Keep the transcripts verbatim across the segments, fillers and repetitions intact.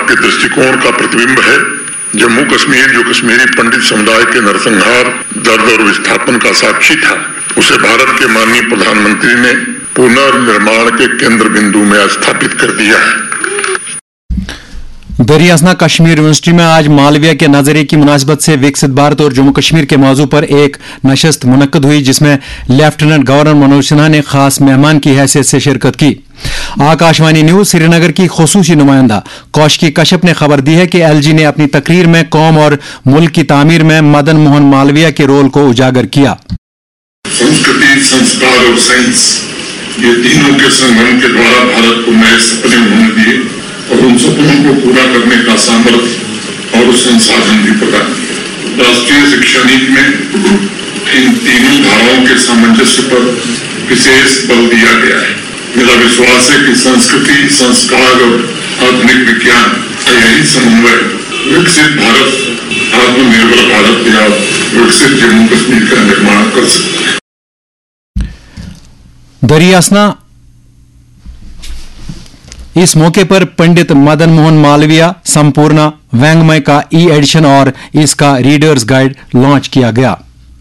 के दृष्टिकोण का प्रतिबिंब है। जम्मू कश्मीर जो कश्मीरी पंडित समुदाय के नरसंहार, दर्द और विस्थापन का साक्षी था, उसे भारत के माननीय प्रधानमंत्री ने पुनर्निर्माण के केंद्र बिंदु में स्थापित कर दिया है। दरियासना कश्मीर यूनिवर्सिटी में आज मालवीय के नजरिए की मुनासिबत से विकसित भारत और जम्मू कश्मीर के मौजू पर एक नशस्त मुनक्कद हुई, जिसमें लेफ्टिनेंट गवर्नर मनोज सिन्हा ने खास मेहमान की हैसियत से शिरकत की। आकाशवाणी न्यूज श्रीनगर की खुसूसी नुमाइंदा कौशिकी कश्यप ने खबर दी है कि एलजी ने अपनी तकरीर में कौम और मुल्क की तामीर में मदन मोहन मालवीय के रोल को उजागर किया। संस्कृति, संस्कार और साइंस, ये तीनों के संगम के द्वारा भारत को नए सपने उन्होंने दिए और उन सपनों को पूरा करने का सामर्थ्य और संसाधन भी प्रदान किया। राष्ट्रीय शिक्षा नीति में इन तीनों धाराओं के सामंजस्य पर विशेष बल दिया गया है। मेरा विश्वास है कि संस्कृति, संस्कार और आधुनिक विज्ञान का यही समन्वय विकसित भारत, आत्मनिर्भर भारत या विकसित जम्मू कश्मीर का निर्माण कर सकता है। दरियासना इस मौके पर पंडित मदन मोहन मालवीय संपूर्ण व्यंगमय का ई एडिशन और इसका रीडर्स गाइड लॉन्च किया गया।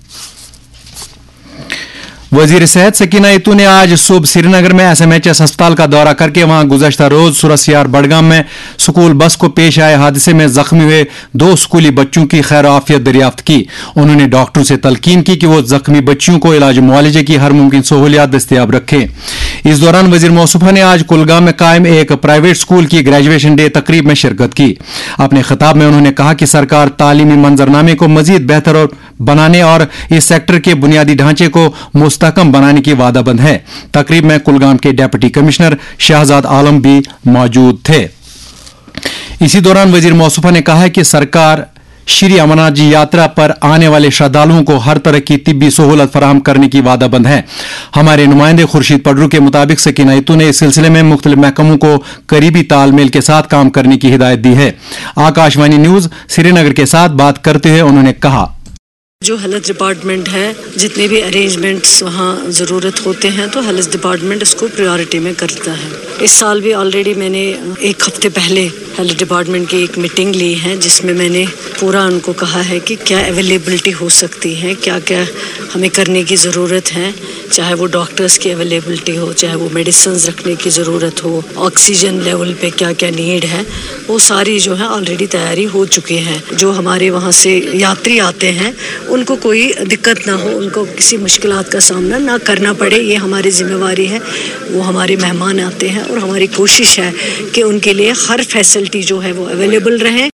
वजीर सेहत सकीना इतू ने आज सुबह श्रीनगर में एसएमएचएस अस्पताल का दौरा करके वहां गुज़श्ता रोज सुरसियार बडगाम में स्कूल बस को पेश आए हादसे में जख्मी हुए दो स्कूली बच्चों की खैर आफियत दरियाफ्त की। उन्होंने डॉक्टरों से तलकीन की कि वो जख्मी बच्चियों को इलाज मुआलजे की हर मुमकिन सहूलियात दस्तियाब रखें। इस दौरान वजीर मौसूफा ने आज कुलगाम में कायम एक प्राइवेट स्कूल की ग्रेजुएशन डे तकरीब में शिरकत की। अपने खिताब में उन्होंने कहा कि सरकार तालीमी मंजरनामे को मजीद बेहतर बनाने और इस सेक्टर के बुनियादी ढांचे को मुस्तहकम बनाने की वादाबंद है। तकरीब में कुलगाम के डिप्टी कमिश्नर शहजाद आलम भी मौजूद थे। इसी दौरान वजीर मौसूफा ने कहा है कि सरकार श्री अमरनाथ जी यात्रा पर आने वाले श्रद्धालुओं को हर तरह की तिब्बी सहूलत फराहम करने की वादाबंद है। हमारे नुमाइंदे खुर्शीद पडरू के मुताबिक सकीना इतू ने इस सिलसिले में मुख्तलिफ महकमों को करीबी तालमेल के साथ काम करने की हिदायत दी है। आकाशवाणी न्यूज श्रीनगर के साथ बात करते हुए उन्होंने कहा, जो हेल्थ डिपार्टमेंट है, जितने भी अरेंजमेंट्स वहाँ ज़रूरत होते हैं तो हेल्थ डिपार्टमेंट इसको प्रायोरिटी में करता है। इस साल भी ऑलरेडी मैंने एक हफ्ते पहले हेल्थ डिपार्टमेंट की एक मीटिंग ली है, जिसमें मैंने पूरा उनको कहा है कि क्या अवेलेबिलिटी हो सकती है, क्या क्या हमें करने की ज़रूरत है, चाहे वो डॉक्टर्स की अवेलेबिलिटी हो, चाहे वो मेडिसिन्स रखने की ज़रूरत हो, ऑक्सीजन लेवल पे क्या क्या नीड है, वो सारी जो है ऑलरेडी तैयारी हो चुकी है। जो हमारे वहाँ से यात्री आते हैं उनको कोई दिक्कत ना हो, उनको किसी मुश्किलात का सामना ना करना पड़े, ये हमारी जिम्मेवारी है। वो हमारे मेहमान आते हैं और हमारी कोशिश है कि उनके लिए हर फैसिलिटी जो है वो अवेलेबल रहे।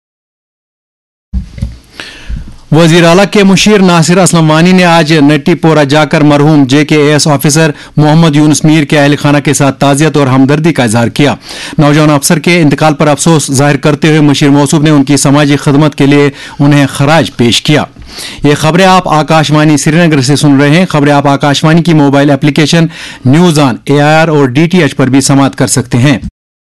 वजीर आला के मुशीर नासिर असलम वानी ने आज नट्टीपोरा जाकर मरहूम जे के एस ऑफिसर मोहम्मद यूनुस मीर के अहल खाना के साथ ताज़ियत और हमदर्दी का इजहार किया। नौजवान अफसर के इंतकाल पर अफसोस जाहिर करते हुए मुशीर मौसूफ ने उनकी समाजी खदमत के लिए उन्हें खराज पेश किया। ये खबरें आप आकाशवाणी श्रीनगर से सुन रहे हैं। खबरें आप आकाशवाणी की mobile application news on A I R और डी टी एच पर भी समाअत कर सकते हैं।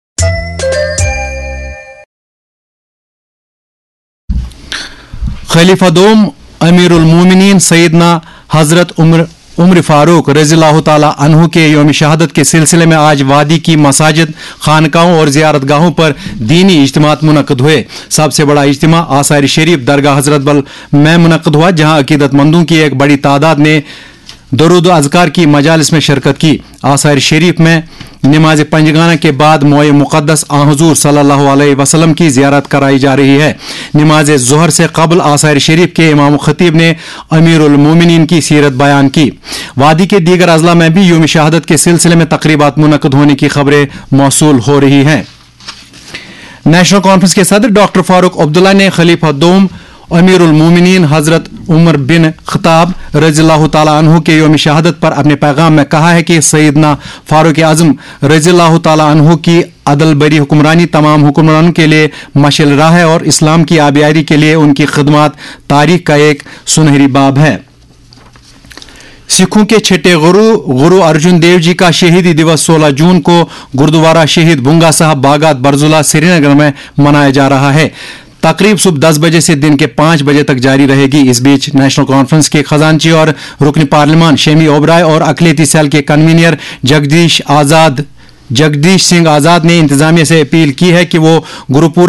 खलीफा दोम अमीरुल मोमिनीन सैयदना हजरत उम्र उम्र फारूक रज़ियल्लाहु ताला अन्हु के यौम शहादत के सिलसिले में आज वादी की मसाजिद, खानकाहों और ज़ियारत गाहों पर दीनी इज्तिमात मुनक्कद हुए। सबसे बड़ा इज्तिमा आसार शरीफ दरगाह हजरत बल में मुनक्कद हुआ, जहां अकीदतमंदों की एक बड़ी तादाद ने दरूद अज़कार की मजालिस में शिरकत की। आसार शरीफ में नमाज पंजगाना के बाद मोए मुक़द्दस आ हुज़ूर सल्लल्लाहु अलैहि वसल्लम की ज़ियारत कराई जा रही है। नमाज ज़ोहर से कबल आसार शरीफ के इमाम खतीब ने अमीरुल मोमिनीन की सीरत बयान की। वादी के दीगर अज़ला में भी यौम शहादत के सिलसिले में तकरीबात मुनक्कद होने की खबरें मौसूल हो रही हैं। नेशनल कॉन्फ्रेंस के सदर डॉक्टर फारूक अब्दुल्ला ने खलीफा दोम अमीरुल मोमिनीन हजरत उमर बिन खताब रज़ियल्लाहु ताला अन्हु के यौम शहादत पर अपने पैगाम में कहा है कि सैयदना फारूक आज़म रज़ियल्लाहु ताला अन्हु की अदल बरी हुक्मरानी तमाम हुक्मरानों के लिए मशाल राह है और इस्लाम की आबियारी के लिए उनकी खिदमत तारीख का एक सुनहरी बाब है। सिखों के छठे गुरु गुरु अर्जुन देव जी का शहीदी दिवस सोलह जून को गुरुद्वारा शहीद बुंगा साहब बागात बरजुला श्रीनगर में मनाया जा रहा है। तकरीब सुबह दस बजे से दिन के पाँच बजे तक जारी रहेगी। इस बीच नेशनल कॉन्फ्रेंस के खजानची और रुकन पार्लियामान शेमी ओबराय और अकलियती सेल के कन्वीनर जगदीश आजाद जगदीश सिंह आजाद ने इंतजामिया से अपील की है कि वो गुरुपुरब